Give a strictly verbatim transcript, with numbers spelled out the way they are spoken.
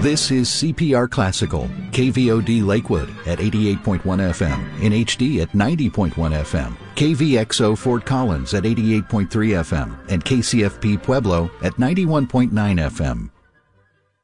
This is C P R Classical, K V O D Lakewood at eighty-eight point one F M, in H D at ninety point one F M, K V X O Fort Collins at eighty-eight point three F M, and K C F P Pueblo at ninety-one point nine F M.